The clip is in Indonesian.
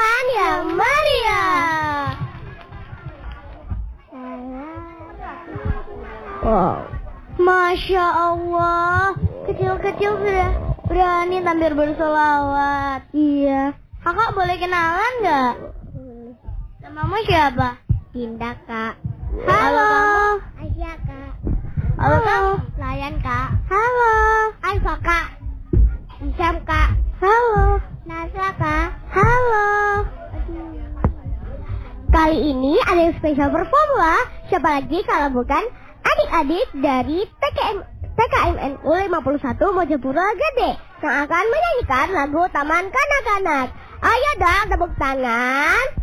tangan yang meriah. Wow, Masya Allah, kecil-kecil sudah berani tampil bersolawat. Iya. Kakak boleh kenalan nggak? Namamu siapa? Dinda, Kak. Halo. Aisyah, Kak. Halo, Kak. Layan, Kak. Halo. Alfa, Kak. Isam, Kak. Halo. Nasra, Kak. Halo. Kali ini ada yang spesial performa. Siapa lagi kalau bukan adik-adik dari TKMNU 51 Mojopuro Gede yang akan menyanyikan lagu Taman Kanak-Kanak. Ayo dong tepuk tangan.